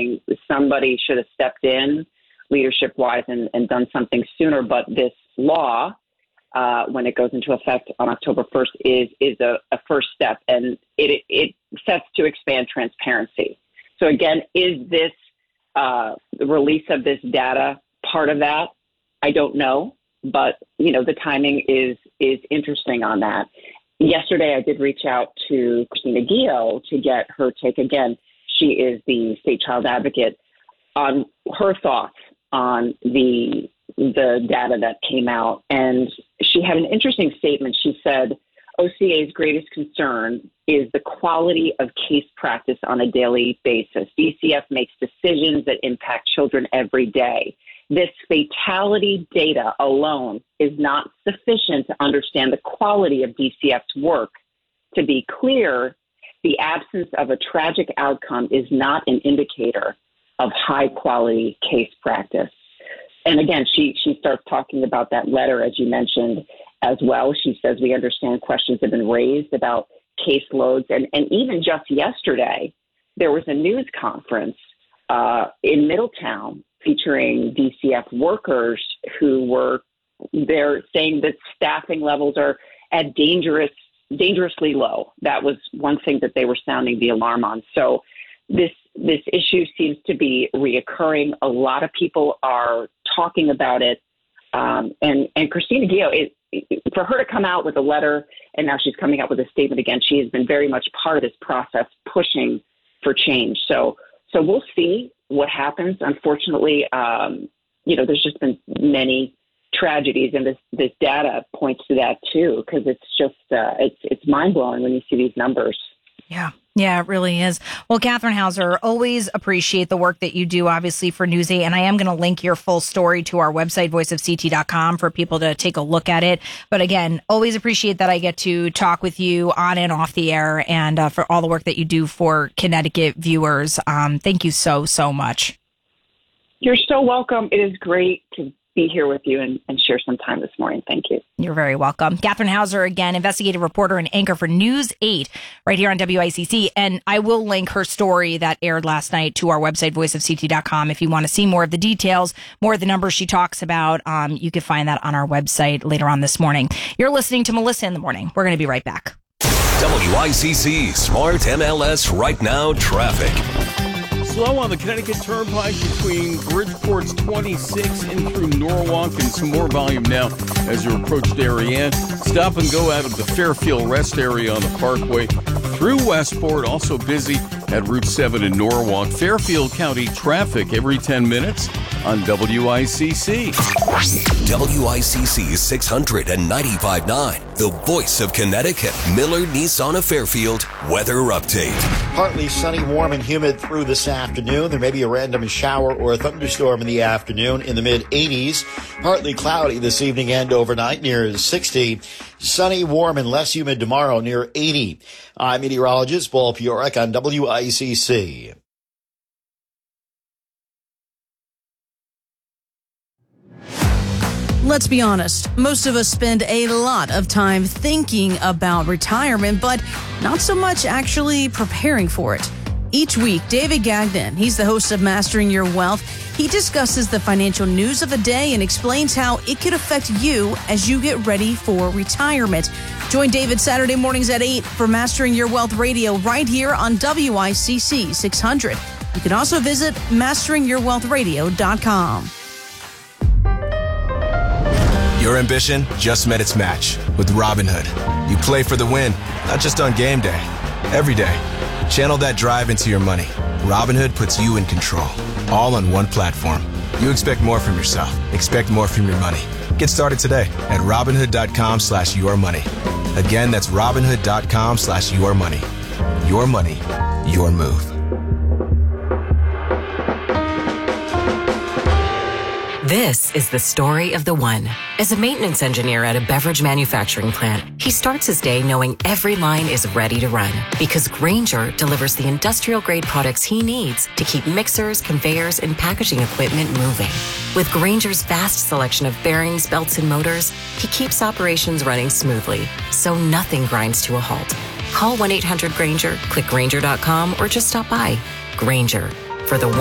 saying somebody should have stepped in leadership-wise and done something sooner. But this law, when it goes into effect on October 1st, is a first step, and it sets to expand transparency. So again, is this the release of this data part of that? I don't know, but the timing is interesting on that. Yesterday, I did reach out to Christina Guillo to get her take. Again, she is the state child advocate, on her thoughts on the data that came out. And she had an interesting statement. She said, OCA's greatest concern is the quality of case practice on a daily basis. DCF makes decisions that impact children every day. This fatality data alone is not sufficient to understand the quality of DCF's work. To be clear, the absence of a tragic outcome is not an indicator of high-quality case practice. And again, she starts talking about that letter, as you mentioned, as well. She says, we understand questions have been raised about caseloads. And even just yesterday, there was a news conference in Middletown featuring DCF workers who were there saying that staffing levels are at dangerously low. That was one thing that they were sounding the alarm on. So this issue seems to be reoccurring. A lot of people are talking about it. And Christina Guillo, for her to come out with a letter and now she's coming out with a statement again, she has been very much part of this process, pushing for change. So we'll see what happens. Unfortunately, there's just been many tragedies, and this data points to that too, because it's just it's mind blowing when you see these numbers. Yeah, it really is. Well, Catherine Hauser, always appreciate the work that you do, obviously, for News 8. And I am going to link your full story to our website, voiceofct.com, for people to take a look at it. But again, always appreciate that I get to talk with you on and off the air, and for all the work that you do for Connecticut viewers. Thank you so much. You're so welcome. It is great to be here with you and share some time this morning. Thank you. You're very welcome. Catherine Hauser, again, investigative reporter and anchor for News 8 right here on WICC. And I will link her story that aired last night to our website, voiceofct.com. If you want to see more of the details, more of the numbers she talks about, you can find that on our website later on this morning. You're listening to Melissa in the Morning. We're going to be right back. WICC Smart MLS Right Now Traffic. Slow on the Connecticut Turnpike between Bridgeport's 26 in through Norwalk, and some more volume now as you approach Darien. Stop and go out of the Fairfield Rest area on the Parkway through Westport. Also busy at Route 7 in Norwalk. Fairfield County traffic every 10 minutes on WICC. WICC 695.9, the voice of Connecticut. Miller Nissan of Fairfield weather update. Partly sunny, warm, and humid through this afternoon. There may be a random shower or a thunderstorm in the afternoon in the mid-80s. Partly cloudy this evening and overnight near 60. Sunny, warm, and less humid tomorrow near 80. I'm meteorologist Paul Piorek on WICC. Let's be honest, most of us spend a lot of time thinking about retirement, but not so much actually preparing for it. Each week, David Gagnon, he's the host of Mastering Your Wealth. He discusses the financial news of the day and explains how it could affect you as you get ready for retirement. Join David Saturday mornings at 8 for Mastering Your Wealth Radio right here on WICC 600. You can also visit masteringyourwealthradio.com. Your ambition just met its match with Robinhood. You play for the win, not just on game day, every day. Channel that drive into your money. Robinhood puts you in control, all on one platform. You expect more from yourself. Expect more from your money. Get started today at Robinhood.com/yourmoney. Again, that's Robinhood.com/yourmoney. Your money, your move. This is the story of the one. As a maintenance engineer at a beverage manufacturing plant, he starts his day knowing every line is ready to run because Grainger delivers the industrial-grade products he needs to keep mixers, conveyors, and packaging equipment moving. With Grainger's vast selection of bearings, belts, and motors, he keeps operations running smoothly, so nothing grinds to a halt. Call 1-800-GRAINGER, click Grainger.com, or just stop by. Grainger, for the